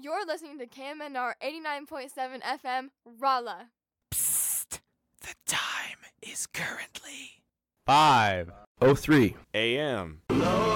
You're listening to KMNR 89.7 FM, Rolla. Psst. The time is currently 5:03 a.m.